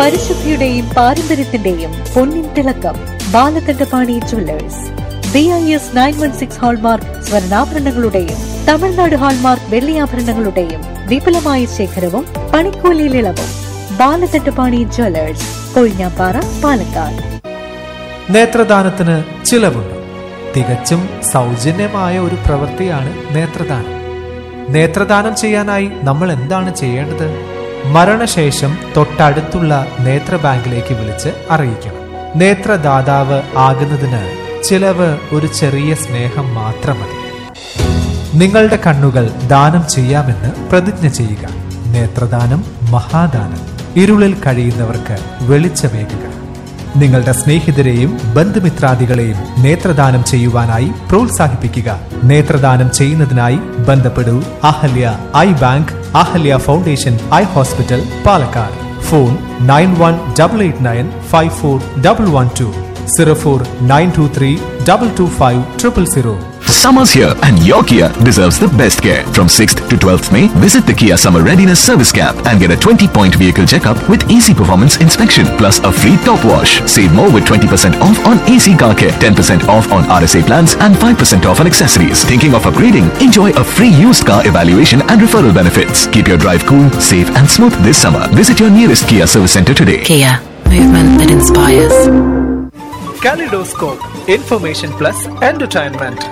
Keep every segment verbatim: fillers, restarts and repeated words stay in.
പരിശുദ്ധിയുടെയും പാരമ്പര്യത്തിന്റെയും പൊന്നിൻ തിളക്കം. Balakandapani jewellers. B I S nine one six hallmark സ്വർണ്ണാഭരണങ്ങളുടെയും Tamil Nadu hallmark വെള്ളിയാഭരണങ്ങളുടെയും വിപുലമായ ശേഖരവും പണിക്കൂലിയിൽ ഇളവും. ബാലകണ്ഠപാണി ജുവല്ലേഴ്സ്, കൊഴിഞ്ഞാപ്പാറ, പാലക്കാട്. നേത്രദാനത്തിന് ചിലവുണ്ട്. തികച്ചും സൗജന്യമായ ഒരു പ്രവൃത്തിയാണ് നേത്രദാനം. നേത്രദാനം ചെയ്യാനായി നമ്മൾ എന്താണ് ചെയ്യേണ്ടത്? മരണശേഷം തൊട്ടടുത്തുള്ള നേത്ര ബാങ്കിലേക്ക് വിളിച്ച് അറിയിക്കണം. നേത്രദാതാവ് ആകുന്നതിന് ചിലവ് ഒരു ചെറിയ സ്നേഹം മാത്രം മതി. നിങ്ങളുടെ കണ്ണുകൾ ദാനം ചെയ്യാമെന്ന് പ്രതിജ്ഞ ചെയ്യുക. നേത്രദാനം മഹാദാനം. ഇരുളിൽ കഴിയുന്നവർക്ക് വെളിച്ചമേകുക. നിങ്ങളുടെ സ്നേഹിതരെയും ബന്ധുമിത്രാദികളെയും നേത്രദാനം ചെയ്യുവാനായി പ്രോത്സാഹിപ്പിക്കുക. നേത്രദാനം ചെയ്യുന്നതിനായി ബന്ധപ്പെടൂ Ahalya I bank, Ahalya foundation eye hospital, Palakkad. Phone nine one double eight nine five four double one two, zero four nine to three double two five triple zero. Summer's here and your Kia deserves the best care. From sixth to twelfth May, visit the Kia Summer Readiness Service Camp and get a twenty point vehicle checkup with easy performance inspection plus a free top wash. Save more with twenty percent off on A C car care, ten percent off on R S A plans and five percent off on accessories. Thinking of upgrading? Enjoy a free used car evaluation and referral benefits. Keep your drive cool, safe and smooth this summer. Visit your nearest Kia service center today. Kia, movement that inspires. Kaleidoscope, information plus entertainment.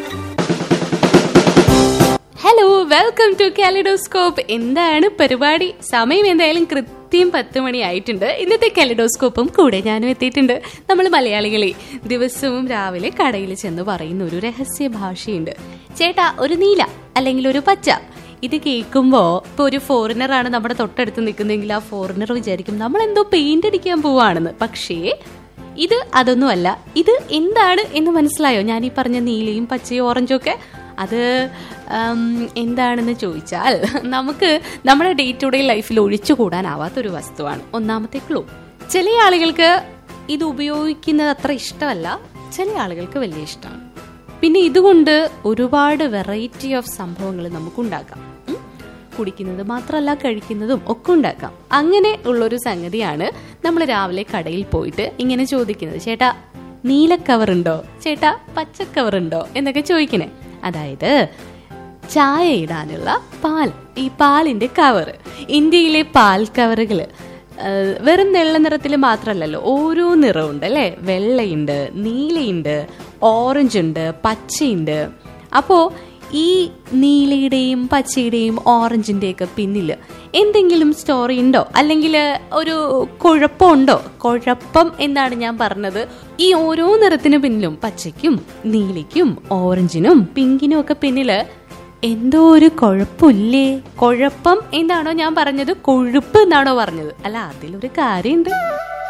Hello, welcome to kaleidoscope. എന്താണ് പരിപാടി? സമയം എന്തായാലും കൃത്യം പത്ത് മണി ആയിട്ടുണ്ട്. ഇന്നത്തെ കാലിഡോസ്കോപ്പും കൂടെ ഞാനും എത്തിയിട്ടുണ്ട്. നമ്മൾ മലയാളികളെ ദിവസവും രാവിലെ കടയിൽ ചെന്ന് പറയുന്ന ഒരു രഹസ്യ ഭാഷയുണ്ട്. ചേട്ടാ ഒരു നീല അല്ലെങ്കിൽ ഒരു പച്ച. ഇത് കേൾക്കുമ്പോൾ ഇപ്പോൾ ഒരു ഫോറിനറാണ് നമ്മുടെ തൊട്ടടുത്ത് നിൽക്കുന്നതെങ്കിൽ ആ ഫോറിനർ വിചാരിക്കും നമ്മൾ എന്തോ പെയിന്റ് അടിക്കാൻ പോവാണെന്ന്. പക്ഷേ ഇത് അതൊന്നുമല്ല. ഇത് എന്താണ് എന്ന് മനസ്സിലായോ? ഞാൻ ഈ പറഞ്ഞ നീലയും പച്ചയും ഓറഞ്ചും ഒക്കെ അത് എന്താണെന്ന് ചോദിച്ചാൽ നമുക്ക് നമ്മുടെ ഡേ ടു ഡേ ലൈഫിൽ ഒഴിച്ചുകൂടാനാവാത്തൊരു വസ്തുവാണ്. ഒന്നാമത്തെ ക്ലൂ. ചില ആളുകൾക്ക് ഇത് ഉപയോഗിക്കുന്നത് അത്ര ഇഷ്ടമല്ല, ചില ആളുകൾക്ക് വലിയ ഇഷ്ടമാണ്. പിന്നെ ഇതുകൊണ്ട് ഒരുപാട് വെറൈറ്റി ഓഫ് സംഭവങ്ങൾ നമുക്കുണ്ടാക്കാം. കുടിക്കുന്നത് മാത്രമല്ല കഴിക്കുന്നതും ഒക്കെ ഉണ്ടാക്കാം. അങ്ങനെ ഉള്ളൊരു സംഗതിയാണ് നമ്മൾ രാവിലെ കടയിൽ പോയിട്ട് ഇങ്ങനെ ചോദിക്കുന്നത്. ചേട്ടാ നീല കവറുണ്ടോ, ചേട്ടാ പച്ച കവറുണ്ടോ എന്നൊക്കെ ചോദിക്കണേ. അതായത് ചായ ഇടാനുള്ള പാൽ, ഈ പാലിന്റെ കവറ്. ഇന്ത്യയിലെ പാൽ കവറുകള് വെറും വെള്ള നിറത്തിൽ മാത്രമല്ലല്ലോ, ഓരോ നിറമുണ്ട് അല്ലേ? വെള്ളയുണ്ട്, നീലയുണ്ട്, ഓറഞ്ച് ഉണ്ട്, പച്ചയുണ്ട്. അപ്പോ ഈ നീലയുടെയും പച്ചയുടെയും ഓറഞ്ചിന്റെയൊക്കെ പിന്നിൽ എന്തെങ്കിലും സ്റ്റോറി ഉണ്ടോ, അല്ലെങ്കിൽ ഒരു കുഴപ്പമുണ്ടോ? കുഴപ്പം എന്നാണ് ഞാൻ പറഞ്ഞത്. ഈ ഓരോ നിറത്തിന് പിന്നിലും, പച്ചയ്ക്കും നീലയ്ക്കും ഓറഞ്ചിനും പിങ്കിനും ഒക്കെ പിന്നില് എന്തോ ഒരു കുഴപ്പമില്ലേ? കുഴപ്പം എന്താണോ ഞാൻ പറഞ്ഞത്? കൊഴുപ്പ് എന്നാണോ പറഞ്ഞത്? അല്ല, അതിലൊരു കാര്യമുണ്ട്.